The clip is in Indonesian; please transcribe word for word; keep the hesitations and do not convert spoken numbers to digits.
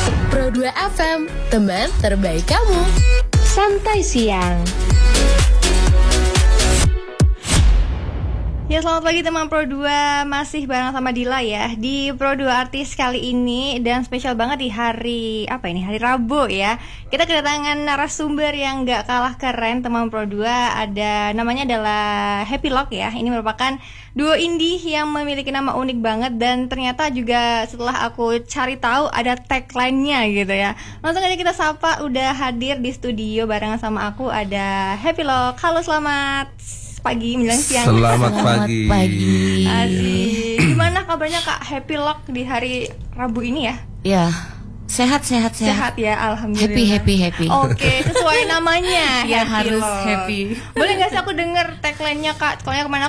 Pro dua F M, teman terbaik kamu. Santai siang. Ya, selamat pagi teman Pro dua, masih bareng sama Dila ya di Pro dua Artis kali ini. Dan spesial banget di hari, apa ini, hari Rabu ya. Kita kedatangan narasumber yang gak kalah keren teman Pro dua. Ada, namanya adalah Happy Lock ya. Ini merupakan duo indie yang memiliki nama unik banget. Dan ternyata juga setelah aku cari tahu ada tagline-nya gitu ya. Langsung aja kita sapa, udah hadir di studio barengan sama aku ada Happy Lock. Halo, selamat pagi menjelang siang. Selamat pagi. Selamat pagi. Asik. Gimana kabarnya Kak Happy Lock di hari Rabu ini ya? Ya, sehat sehat sehat. Sehat ya, alhamdulillah. Happy happy happy. Oke, sesuai namanya. Ya, Happy harus Lock. happy. Boleh nggak sih aku denger tagline-nya Kak? Soalnya kemana